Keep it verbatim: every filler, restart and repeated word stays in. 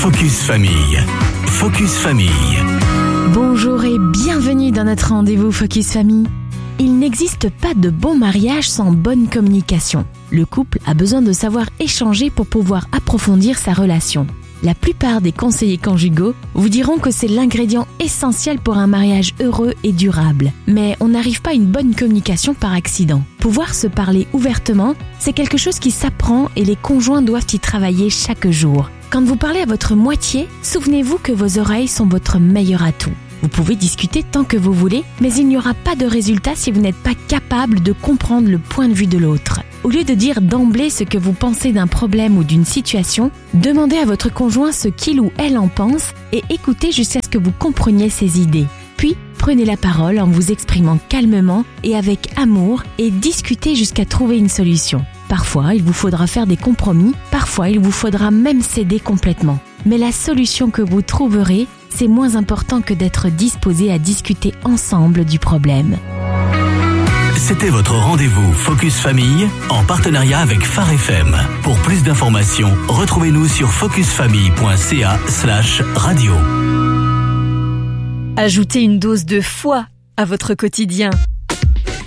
Focus Famille. Focus Famille. Bonjour et bienvenue dans notre rendez-vous Focus Famille. Il n'existe pas de bon mariage sans bonne communication. Le couple a besoin de savoir échanger pour pouvoir approfondir sa relation. La plupart des conseillers conjugaux vous diront que c'est l'ingrédient essentiel pour un mariage heureux et durable. Mais on n'arrive pas à une bonne communication par accident. Pouvoir se parler ouvertement, c'est quelque chose qui s'apprend et les conjoints doivent y travailler chaque jour. Quand vous parlez à votre moitié, souvenez-vous que vos oreilles sont votre meilleur atout. Vous pouvez discuter tant que vous voulez, mais il n'y aura pas de résultat si vous n'êtes pas capable de comprendre le point de vue de l'autre. Au lieu de dire d'emblée ce que vous pensez d'un problème ou d'une situation, demandez à votre conjoint ce qu'il ou elle en pense et écoutez jusqu'à ce que vous compreniez ses idées. Puis, prenez la parole en vous exprimant calmement et avec amour et discutez jusqu'à trouver une solution. Parfois, il vous faudra faire des compromis, parfois il vous faudra même céder complètement. Mais la solution que vous trouverez, c'est moins important que d'être disposé à discuter ensemble du problème. C'était votre rendez-vous Focus Famille en partenariat avec Phare F M. Pour plus d'informations, retrouvez-nous sur focusfamille.ca slash radio. Ajoutez une dose de foi à votre quotidien.